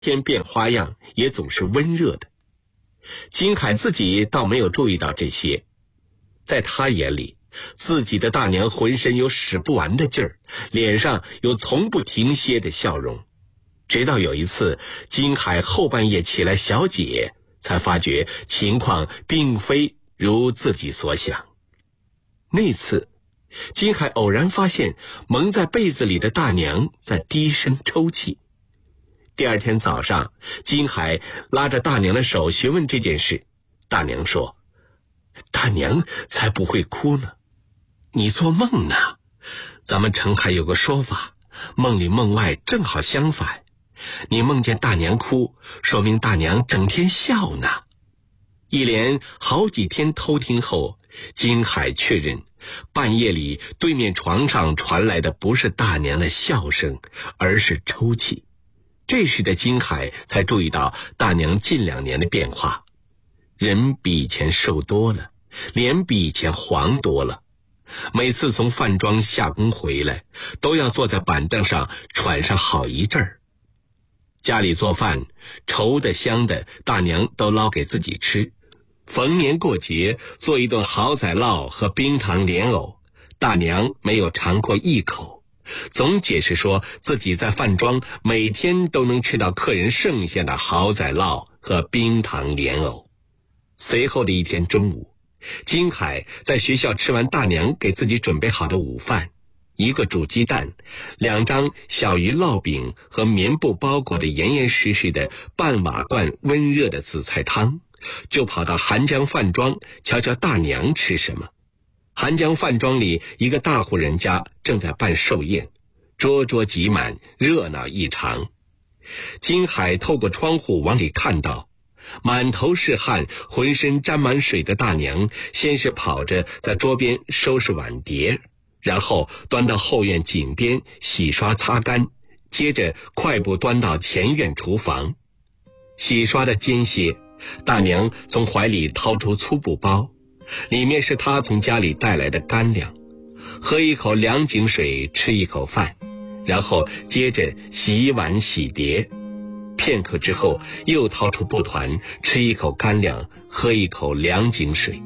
天变花样，也总是温热的。金海自己倒没有注意到这些，在他眼里，自己的大娘浑身有使不完的劲儿，脸上有从不停歇的笑容。直到有一次，金海后半夜起来小解，才发觉情况并非如自己所想。那次，金海偶然发现蒙在被子里的大娘在低声抽泣。第二天早上，金海拉着大娘的手询问这件事，大娘说：“大娘才不会哭呢，你做梦呢。咱们城海有个说法，梦里梦外正好相反。你梦见大娘哭，说明大娘整天笑呢。”一连好几天偷听后，金海确认半夜里对面床上传来的不是大娘的笑声，而是抽泣。这时的金海才注意到大娘近2年的变化，人比以前瘦多了，脸比以前黄多了。每次从饭庄下工回来，都要坐在板凳上喘上好一阵儿。家里做饭，稠的香的，大娘都捞给自己吃。逢年过节做一顿好仔烙和冰糖莲藕，大娘没有尝过一口，总解释说自己在饭庄每天都能吃到客人剩下的好仔烙和冰糖莲藕。随后的一天中午，金海在学校吃完大娘给自己准备好的午饭，1个煮鸡蛋，2张小鱼烙饼和棉布包裹的严严实实的半瓦罐温热的紫菜汤，就跑到韩江饭庄瞧瞧大娘吃什么。韩江饭庄里一个大户人家正在办寿宴，桌桌挤满，热闹异常。金海透过窗户往里看到，满头是汗，浑身沾满水的大娘先是跑着在桌边收拾碗碟，然后端到后院井边洗刷擦干，接着快步端到前院厨房。洗刷的间歇，大娘从怀里掏出粗布包，里面是她从家里带来的干粮，喝一口凉井水，吃一口饭，然后接着洗碗洗碟。片刻之后，又掏出布团，吃一口干粮，喝一口凉井水。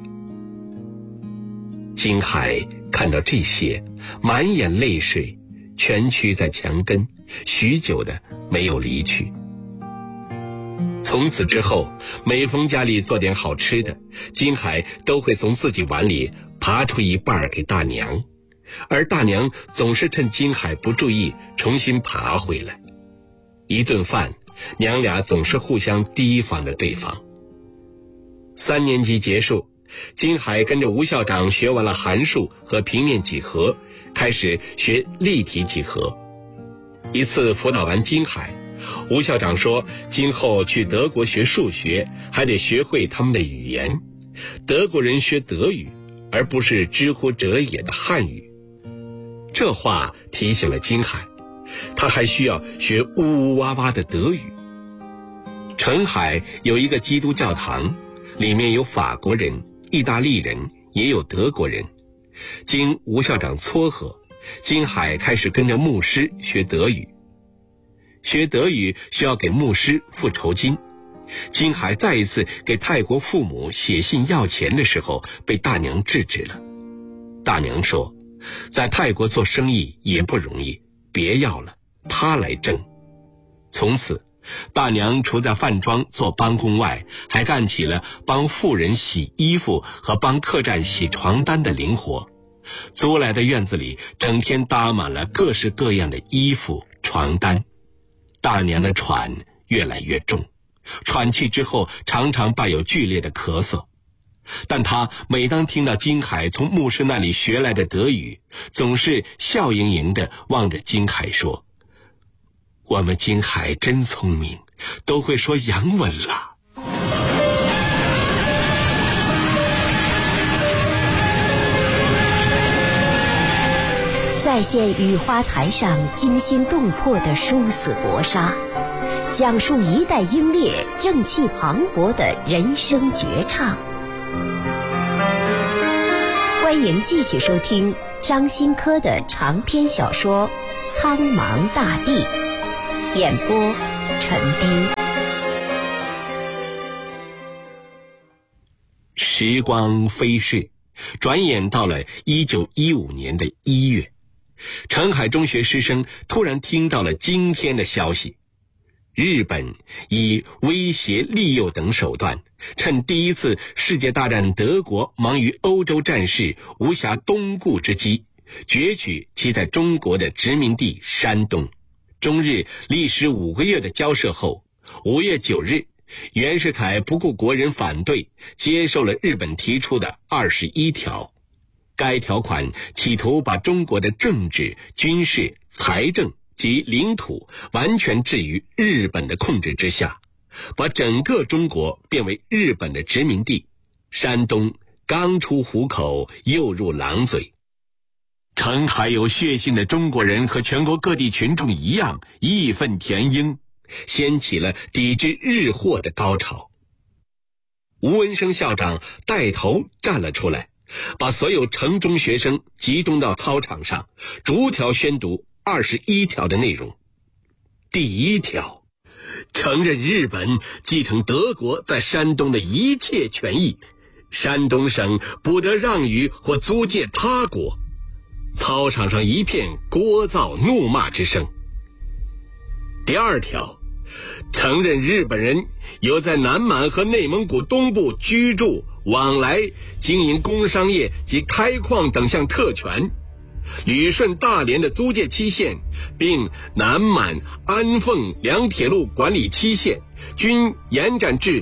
金海看到这些，满眼泪水，蜷曲在墙根，许久的没有离去。从此之后，每逢家里做点好吃的，金海都会从自己碗里爬出一半给大娘，而大娘总是趁金海不注意重新爬回来。一顿饭，娘俩总是互相提防着对方。3年级结束，金海跟着吴校长学完了函数和平面几何，开始学立体几何。一次辅导完金海，吴校长说今后去德国学数学，还得学会他们的语言。德国人学德语，而不是知乎者也的汉语。这话提醒了金海，他还需要学呜呜哇哇的德语。澄海有一个基督教堂，里面有法国人、意大利人，也有德国人。经吴校长撮合，金海开始跟着牧师学德语。学德语需要给牧师付酬金，金海再一次给泰国父母写信要钱的时候，被大娘制止了。大娘说，在泰国做生意也不容易，别要了，他来挣。从此，大娘除在饭庄做帮工外，还干起了帮富人洗衣服和帮客栈洗床单的零活。租来的院子里整天搭满了各式各样的衣服、床单。大娘的喘越来越重，喘气之后常常伴有剧烈的咳嗽。但她每当听到金海从牧师那里学来的德语，总是笑盈盈地望着金海说，我们金海真聪明，都会说洋文了。 再现雨花台上惊心动魄的殊死搏杀，讲述一代英烈正气磅礴的人生绝唱。欢迎继续收听张新科的长篇小说《苍茫大地》，演播陈丁。 时光飞逝，转眼到了1915年的1月，澄海中学师生突然听到了惊天的消息：日本以威胁、利诱等手段，趁第一次世界大战德国忙于欧洲战事无暇东顾之机，攫取其在中国的殖民地山东。中日历时5个月的交涉后，5月9日，袁世凯不顾国人反对，接受了日本提出的21条。该条款企图把中国的政治、军事、财政及领土完全置于日本的控制之下，把整个中国变为日本的殖民地。山东刚出虎口，又入狼嘴。澄海有血性的中国人和全国各地群众一样义愤填膺，掀起了抵制日货的高潮。吴文生校长带头站了出来，把所有城中学生集中到操场上，逐条宣读21条的内容。第1条，承认日本继承德国在山东的一切权益，山东省不得让与或租借他国。操场上一片聒噪怒骂之声。第2条，承认日本人有在南满和内蒙古东部居住、往来、经营工商业及开矿等项特权，旅顺大连的租借期限，并南满、安凤两铁路管理期限均延展至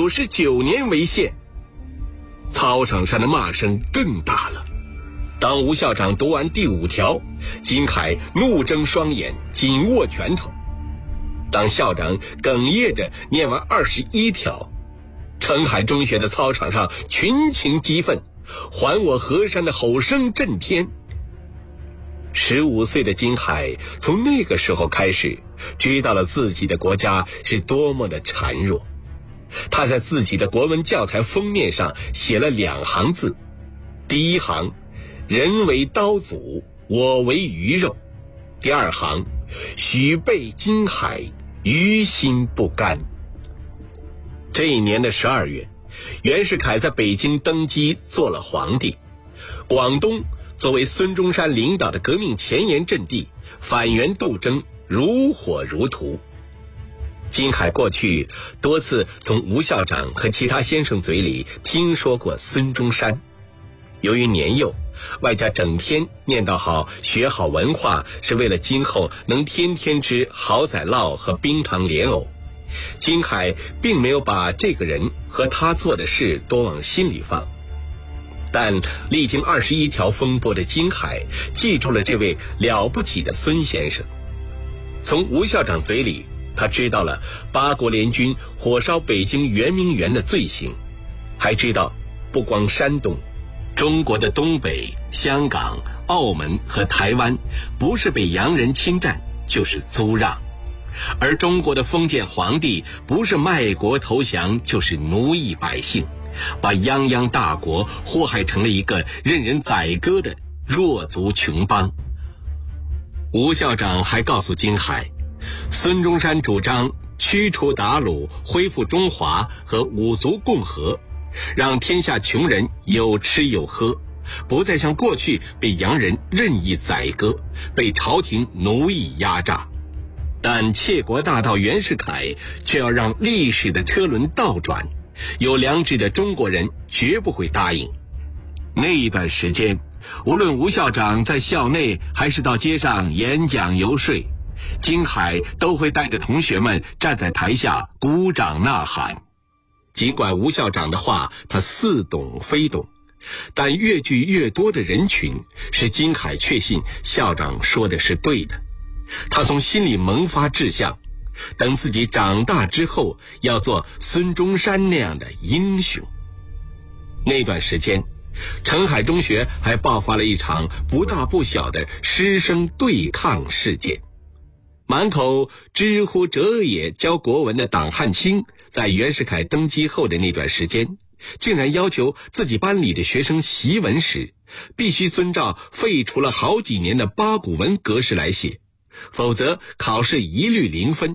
99年为限。操场上的骂声更大了。当吴校长读完第5条，金海怒睁双眼，紧握拳头。当校长哽咽着念完21条，澄海中学的操场上群情激愤，还我河山的吼声震天。15岁的金海从那个时候开始，知道了自己的国家是多么的孱弱。他在自己的国文教材封面上写了2行字，第1行，人为刀俎，我为鱼肉。第2行，许备金海，于心不甘。这一年的12月，袁世凯在北京登基做了皇帝。广东作为孙中山领导的革命前沿阵地，反袁斗争如火如荼。金海过去多次从吴校长和其他先生嘴里听说过孙中山。由于年幼，外加整天念叨好学好文化是为了今后能天天吃好仔烙和冰糖莲藕，金海并没有把这个人和他做的事多往心里放。但历经21条风波的金海记住了这位了不起的孙先生。从吴校长嘴里，他知道了八国联军火烧北京圆明园的罪行，还知道不光山东，中国的东北、香港、澳门和台湾不是被洋人侵占，就是租让，而中国的封建皇帝不是卖国投降，就是奴役百姓，把泱泱大国祸害成了一个任人宰割的弱族穷邦。吴校长还告诉金海，孙中山主张驱除鞑虏，恢复中华和五族共和，让天下穷人有吃有喝，不再像过去被洋人任意宰割，被朝廷奴役压榨。但窃国大盗袁世凯却要让历史的车轮倒转，有良知的中国人绝不会答应。那一段时间，无论吴校长在校内还是到街上演讲游说，金海都会带着同学们站在台下鼓掌呐喊。尽管吴校长的话他似懂非懂，但越聚越多的人群使金海确信校长说的是对的。他从心里萌发志向，等自己长大之后要做孙中山那样的英雄。那段时间，澄海中学还爆发了一场不大不小的师生对抗事件。满口知乎者也教国文的党汉卿，在袁世凯登基后的那段时间，竟然要求自己班里的学生习文时，必须遵照废除了好几年的八股文格式来写，否则考试一律0分，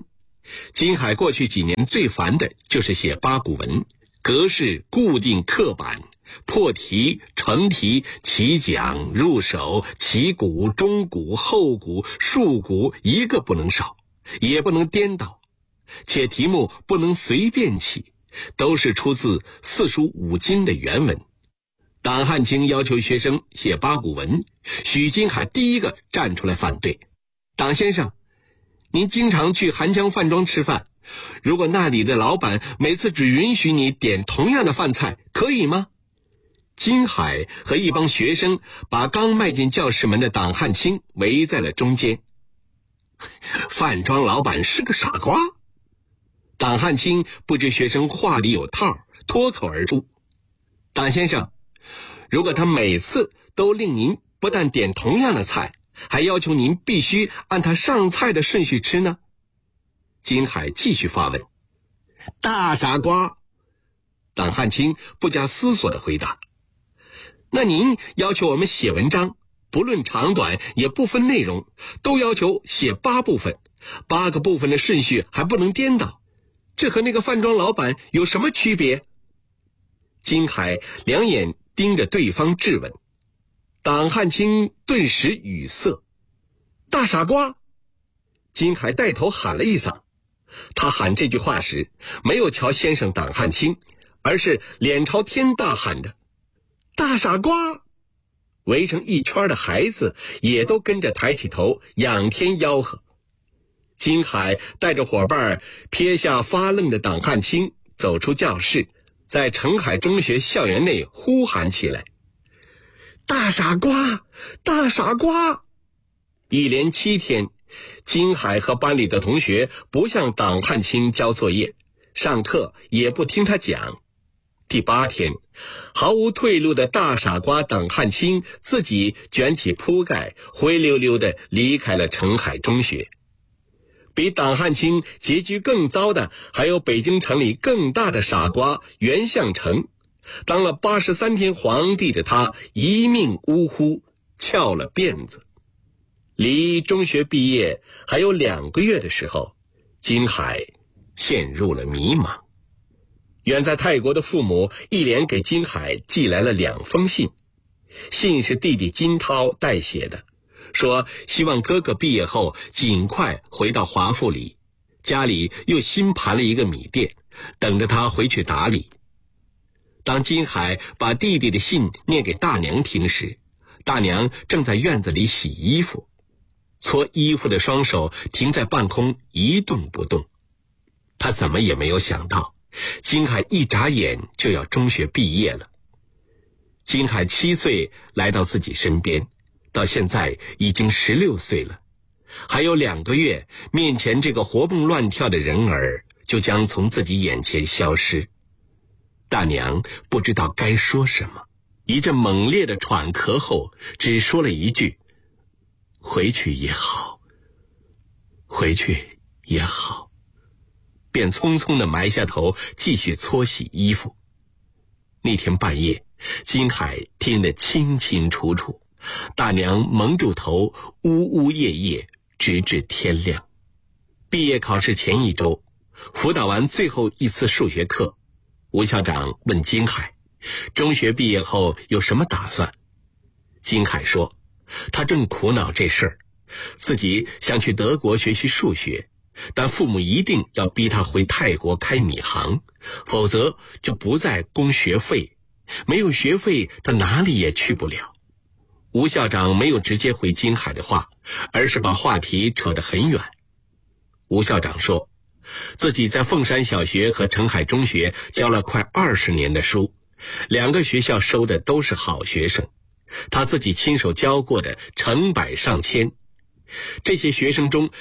金海过去几年最烦的就是写八股文，格式固定刻板，破题、成题、起讲、入手、起股、中股、后股、竖股一个不能少，也不能颠倒，且题目不能随便起，都是出自四书五经的原文。党汉卿要求学生写八股文，许金海第一个站出来反对。党先生，您经常去韩江饭庄吃饭，如果那里的老板每次只允许你点同样的饭菜，可以吗？金海和一帮学生把刚迈进教室门的党汉卿围在了中间。饭庄老板是个傻瓜。党汉卿不知学生话里有套，脱口而出：党先生，如果他每次都令您不但点同样的菜，还要求您必须按他上菜的顺序吃呢？金海继续发问。大傻瓜！党汉卿不加思索地回答。那您要求我们写文章，不论长短，也不分内容，都要求写8部分，8个部分的顺序还不能颠倒，这和那个饭庄老板有什么区别？金海两眼盯着对方质问。党汉卿顿时语塞。大傻瓜！金海带头喊了一嗓。他喊这句话时，没有瞧先生党汉卿，而是脸朝天大喊着：大傻瓜！围成一圈的孩子也都跟着抬起头仰天吆喝。金海带着伙伴撇下发愣的党汉卿，走出教室，在澄海中学校园内呼喊起来：大傻瓜！大傻瓜！一连7天，金海和班里的同学不向党汉卿交作业，上课也不听他讲。第8天，毫无退路的大傻瓜党汉卿自己卷起铺盖，灰溜溜地离开了澄海中学。比党汉卿结局更糟的，还有北京城里更大的傻瓜袁相成。当了83天皇帝的他，一命呜呼，翘了辫子。离中学毕业还有2个月的时候，金海陷入了迷茫。远在泰国的父母一连给金海寄来了2封信，信是弟弟金涛代写的，说希望哥哥毕业后尽快回到华富里，家里又新盘了一个米店，等着他回去打理。当金海把弟弟的信念给大娘听时，大娘正在院子里洗衣服，搓衣服的双手停在半空一动不动。他怎么也没有想到，金海一眨眼就要中学毕业了。金海7岁来到自己身边，到现在已经16岁了，还有2个月，面前这个活蹦乱跳的人儿就将从自己眼前消失。大娘不知道该说什么，一阵猛烈的喘咳后，只说了一句：回去也好，回去也好，便匆匆地埋下头继续搓洗衣服。那天半夜，金海听得清清楚楚，大娘蒙住头，呜呜咽咽，直至天亮。毕业考试前1周，辅导完最后一次数学课，吴校长问金海，中学毕业后有什么打算？金海说，他正苦恼这事儿，自己想去德国学习数学，但父母一定要逼他回泰国开米行，否则就不再供学费，没有学费他哪里也去不了。吴校长没有直接回金海的话，而是把话题扯得很远。吴校长说，自己在凤山小学和澄海中学教了快20年的书，2个学校收的都是好学生，他自己亲手教过的成百上千，这些学生中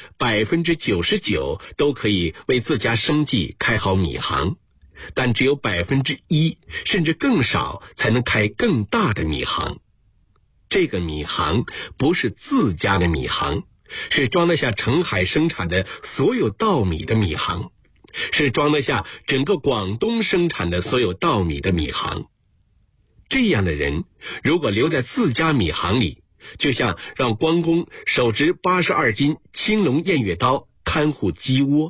99%都可以为自家生计开好米行，但只有1%甚至更少才能开更大的米行。这个米行不是自家的米行，是装得下澄海生产的所有稻米的米行，是装得下整个广东生产的所有稻米的米行。这样的人如果留在自家米行里，就像让关公手执82斤青龙偃月刀看护鸡窝，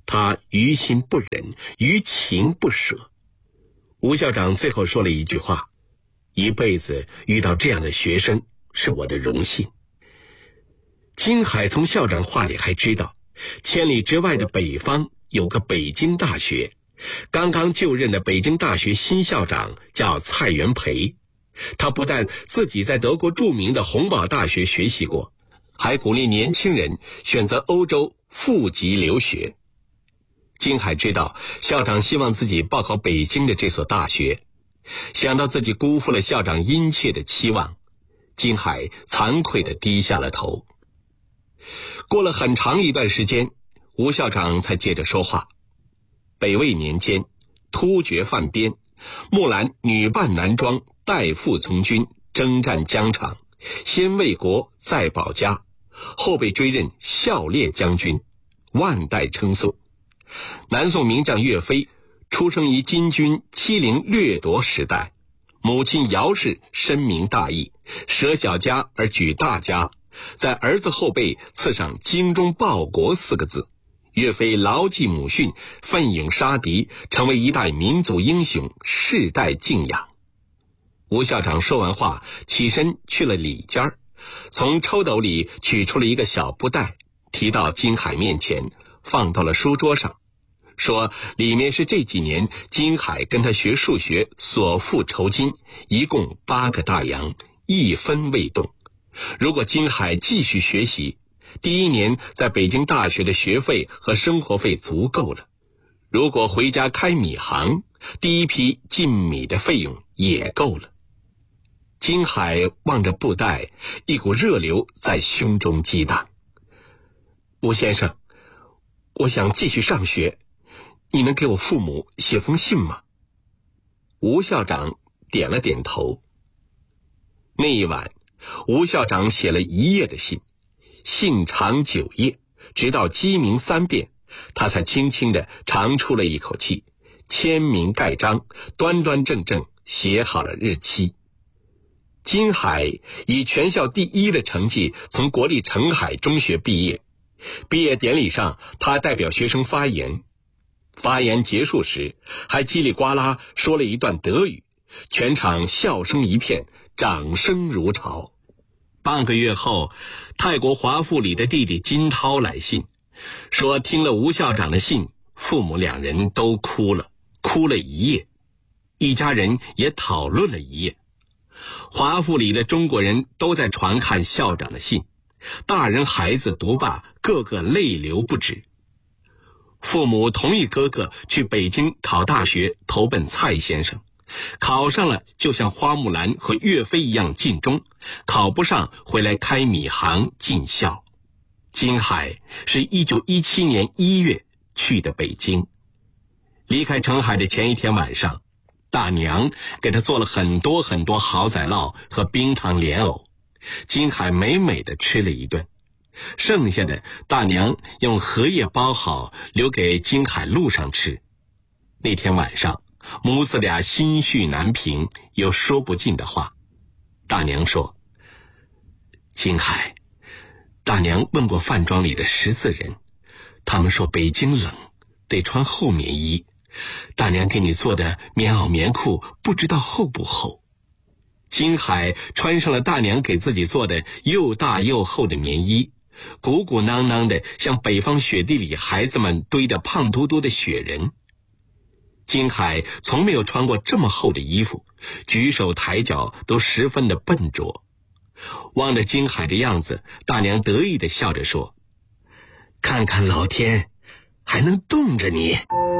他于心不忍，于情不舍。吴校长最后说了一句话：一辈子遇到这样的学生是我的荣幸。金海从校长话里还知道，千里之外的北方有个北京大学，刚刚就任的北京大学新校长叫蔡元培。他不但自己在德国著名的洪堡大学学习过，还鼓励年轻人选择欧洲赴极留学。金海知道校长希望自己报考北京的这所大学，想到自己辜负了校长殷切的期望，金海惭愧地低下了头。过了很长一段时间，吴校长才接着说话。北魏年间，突厥犯边，木兰女扮男装代父从军，征战疆场，先卫国再保家，后被追任校列将军，万代称颂。南宋名将岳飞出生于金军欺凌掠夺时代，母亲姚氏深明大义，舍小家而举大家，在儿子后背刺上精忠报国4个字。岳飞牢记母训，奋勇杀敌，成为一代民族英雄，世代敬仰。吴校长说完话，起身去了里间，从抽斗里取出了一个小布袋，提到金海面前，放到了书桌上，说里面是这几年金海跟他学数学所付酬金，一共8个大洋，1分未动。如果金海继续学习，第1年在北京大学的学费和生活费足够了，如果回家开米行，第1批进米的费用也够了。金海望着布袋，一股热流在胸中激荡。吴先生，我想继续上学，你能给我父母写封信吗？吴校长点了点头。那一晚，吴校长写了1页的信，信长9页，直到鸡鸣3遍，他才轻轻地长出了一口气，签名盖章，端端正正写好了日期。金海以全校第1的成绩从国立澄海中学毕业。毕业典礼上，他代表学生发言，发言结束时还叽里呱啦说了一段德语，全场笑声一片，掌声如潮。半个月后，泰国华富里的弟弟金涛来信，说听了吴校长的信，父母2人都哭了1夜，一家人也讨论了1夜。华富里的中国人都在传看校长的信，大人孩子读罢，个个泪流不止。父母同意哥哥去北京考大学，投奔蔡先生，考上了就像花木兰和岳飞一样尽忠，考不上回来开米行尽孝。金海是1917年1月去的北京。离开澄海的前一天晚上，大娘给他做了很多好仔烙和冰糖莲藕，金海美美地吃了一顿，剩下的大娘用荷叶包好，留给金海路上吃。那天晚上，母子俩心绪难平，有说不尽的话。大娘说：金海，大娘问过饭庄里的识字人，他们说北京冷，得穿厚棉衣，大娘给你做的棉袄棉裤不知道厚不厚。金海穿上了大娘给自己做的又大又厚的棉衣，鼓鼓囊囊的，像北方雪地里孩子们堆得胖嘟嘟的雪人。金海从没有穿过这么厚的衣服，举手抬脚都十分的笨拙。望着金海的样子，大娘得意地笑着说：看看老天还能冻着你。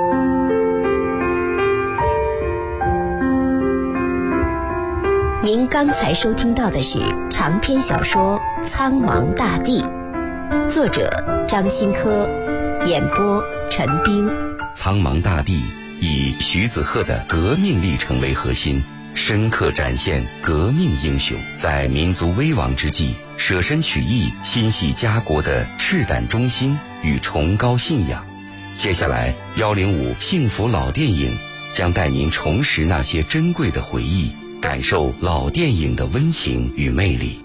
您刚才收听到的是长篇小说《苍茫大地》，作者张新科，演播陈冰。 苍茫大地以徐子鹤的革命历程为核心，深刻展现革命英雄在民族危亡之际舍身取义、心系家国的赤胆忠心与崇高信仰。接下来105幸福老电影将带您重拾那些珍贵的回忆，感受老电影的温情与魅力。